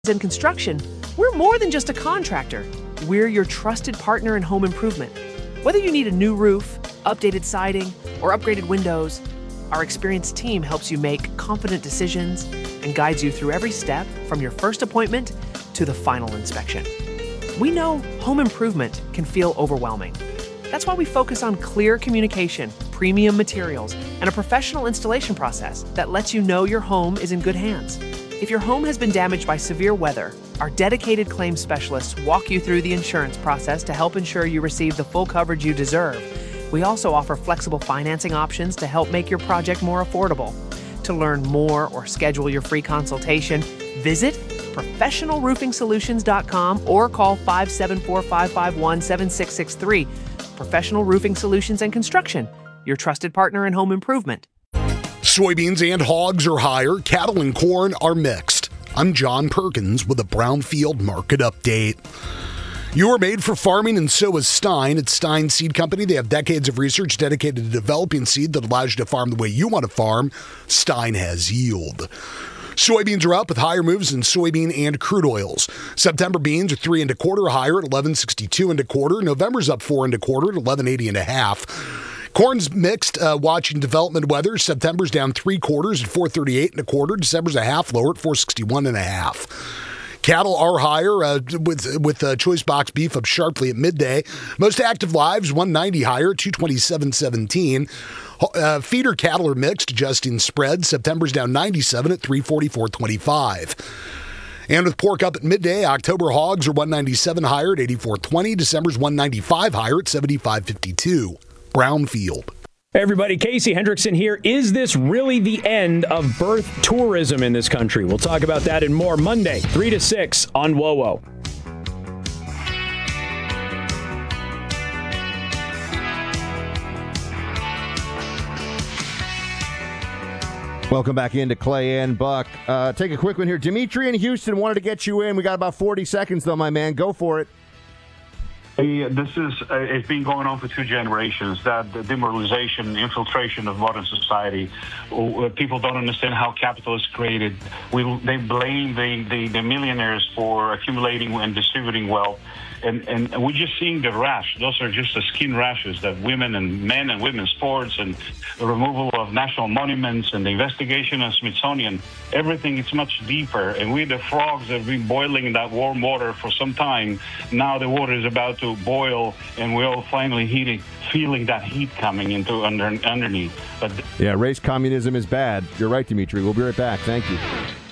In construction, we're more than just a contractor. We're your trusted partner in home improvement. Whether you need a new roof, updated siding, or upgraded windows, our experienced team helps you make confident decisions and guides you through every step from your first appointment to the final inspection. We know home improvement can feel overwhelming. That's why we focus on clear communication, premium materials, and a professional installation process that lets you know your home is in good hands. If your home has been damaged by severe weather, our dedicated claims specialists walk you through the insurance process to help ensure you receive the full coverage you deserve. We also offer flexible financing options to help make your project more affordable. To learn more or schedule your free consultation, visit professionalroofingsolutions.com or call 574-551-7663. Professional Roofing Solutions and Construction, your trusted partner in home improvement. Soybeans and hogs are higher. Cattle and corn are mixed. I'm John Perkins with a Brownfield Market Update. You are made for farming, and so is Stein. It's Stein Seed Company. They have decades of research dedicated to developing seed that allows you to farm the way you want to farm. Stein has yield. Soybeans are up with higher moves in soybean and crude oils. September beans are 3 1/4 higher at 11.62 1/4. November's up 4 1/4 at 11.80 1/2. Corn's mixed, watching development weather. September's down 3/4 at 4.38 1/4. December's a half lower at 4.61 1/2. Cattle are higher with choice box beef up sharply at midday. Most active lives 190 higher, 227.17. Feeder cattle are mixed, adjusting spread. September's down 97 at 344.25. And with pork up at midday, October hogs are 197 higher at 84.20. December's 195 higher at 75.52. Brownfield. Hey everybody, Casey Hendrickson here. Is this really the end of birth tourism in this country? We'll talk about that and more Monday, 3 to 6 on WOWO. Welcome back into Clay and Buck. Take a quick one here. Dimitri in Houston wanted to get you in. We got about 40 seconds, though, my man. Go for it. This is it's been going on for 2 generations, that the demoralization, infiltration of modern society. People don't understand how capital is created. They blame the millionaires for accumulating and distributing wealth. And we're just seeing the rash. Those are just the skin rashes that women and men and women's sports and the removal of national monuments and the investigation of Smithsonian. Everything is much deeper. And we, the frogs, have been boiling in that warm water for some time. Now the water is about to boil, and we're all finally feeling that heat coming into underneath. But yeah, race communism is bad. You're right, Dimitri. We'll be right back. Thank you.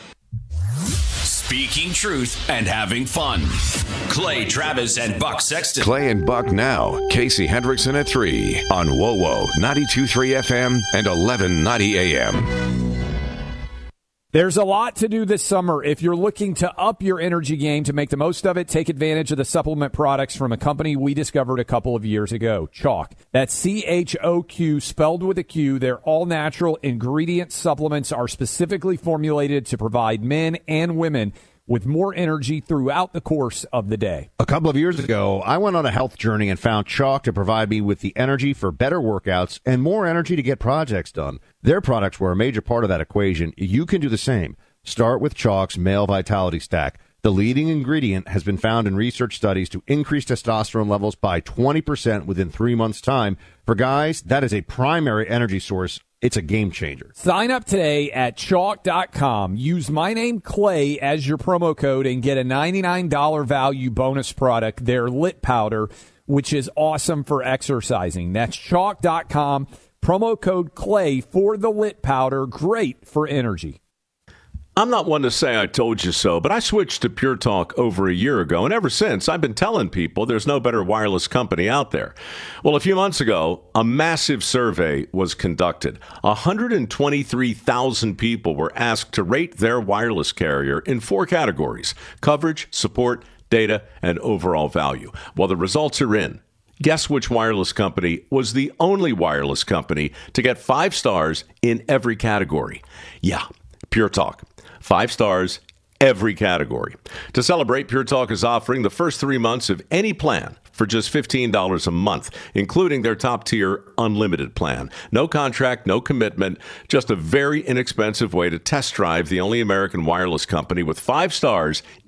Speaking truth and having fun. Clay Travis and Buck Sexton. Clay and Buck now. Casey Hendrickson at 3 on WOWO 92.3 FM and 1190 AM. There's a lot to do this summer. If you're looking to up your energy game to make the most of it, take advantage of the supplement products from a company we discovered a couple of years ago, Chalk. That's CHOQ, spelled with a Q. Their all-natural ingredient supplements are specifically formulated to provide men and women with more energy throughout the course of the day. A couple of years ago, I went on a health journey and found Chalk to provide me with the energy for better workouts and more energy to get projects done. Their products were a major part of that equation. You can do the same. Start with Chalk's Male Vitality Stack. The leading ingredient has been found in research studies to increase testosterone levels by 20% within 3 months' time. For guys, that is a primary energy source. It's a game changer. Sign up today at chalk.com. Use my name, Clay, as your promo code and get a $99 value bonus product, their Lit Powder, which is awesome for exercising. That's chalk.com. Promo code Clay for the Lit Powder. Great for energy. I'm not one to say I told you so, but I switched to Pure Talk over a year ago, and ever since, I've been telling people there's no better wireless company out there. Well, a few months ago, a massive survey was conducted. 123,000 people were asked to rate their wireless carrier in 4 categories: coverage, support, data, and overall value. Well, the results are in. Guess which wireless company was the only wireless company to get 5 stars in every category? Yeah, Pure Talk. 5 stars, every category. To celebrate, Pure Talk is offering the first 3 months of any plan for just $15 a month, including their top-tier unlimited plan. No contract, no commitment, just a very inexpensive way to test drive the only American wireless company with 5 stars